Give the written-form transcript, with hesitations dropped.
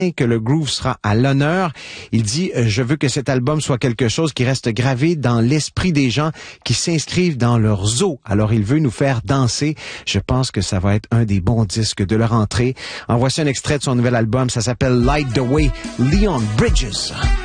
que le groove sera à l'honneur. Il dit, je veux que cet album soit quelque chose qui reste gravé dans l'esprit des gens qui s'inscrivent dans leurs os. Alors, il veut nous faire danser. Je pense que ça va être un des bons disques de leur entrée. En voici un extrait de son nouvel album. Ça s'appelle Light the Way, Leon Bridges.